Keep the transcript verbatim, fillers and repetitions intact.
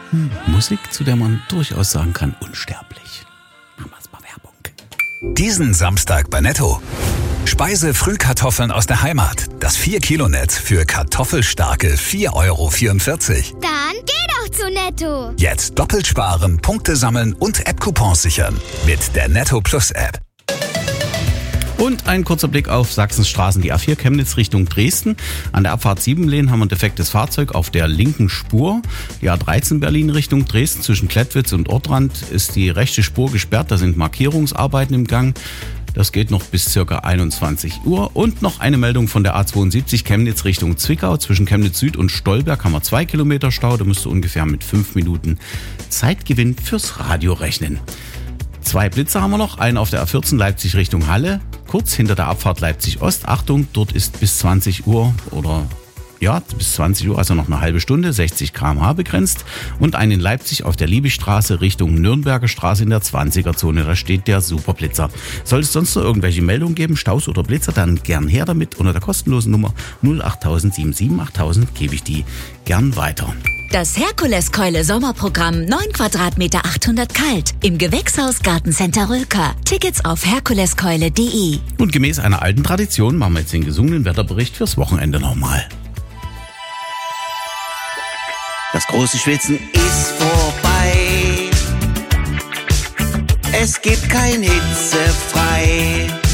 Hm, Musik, zu der man durchaus sagen kann, unsterblich. Machen wir mal Werbung. Diesen Samstag bei Netto. Speise-Frühkartoffeln aus der Heimat. Das vier Kilo Netz für kartoffelstarke vier Euro vierundvierzig. Dann geh doch zu Netto. Jetzt doppelt sparen, Punkte sammeln und App-Coupons sichern. Mit der Netto Plus App. Und ein kurzer Blick auf Sachsens Straßen, die A vier Chemnitz Richtung Dresden. An der Abfahrt Siebenlehn haben wir ein defektes Fahrzeug auf der linken Spur. Die A dreizehn Berlin Richtung Dresden zwischen Klettwitz und Ortrand ist die rechte Spur gesperrt. Da sind Markierungsarbeiten im Gang. Das geht noch bis circa einundzwanzig Uhr. Und noch eine Meldung von der A zweiundsiebzig Chemnitz Richtung Zwickau. Zwischen Chemnitz Süd und Stolberg haben wir zwei Kilometer Stau. Da müsst ihr ungefähr mit fünf Minuten Zeitgewinn fürs Radio rechnen. Zwei Blitzer haben wir noch. Einen auf der A vierzehn Leipzig Richtung Halle. Kurz hinter der Abfahrt Leipzig Ost. Achtung, dort ist bis zwanzig Uhr oder ja, bis zwanzig Uhr, also noch eine halbe Stunde, sechzig Kilometer pro Stunde begrenzt. Und einen in Leipzig auf der Liebigstraße Richtung Nürnberger Straße in der zwanziger-Zone. Da steht der Superblitzer. Sollte es sonst noch irgendwelche Meldungen geben, Staus oder Blitzer, dann gern her damit. Unter der kostenlosen Nummer null acht null sieben sieben acht null null null gebe ich die gern weiter. Das Herkuleskeule Sommerprogramm neun Quadratmeter achthundert kalt im Gewächshaus Gartencenter Rülker. Tickets auf herkuleskeule punkt de. Und gemäß einer alten Tradition machen wir jetzt den gesungenen Wetterbericht fürs Wochenende nochmal. Das große Schwitzen ist vorbei. Es gibt kein Hitzefrei.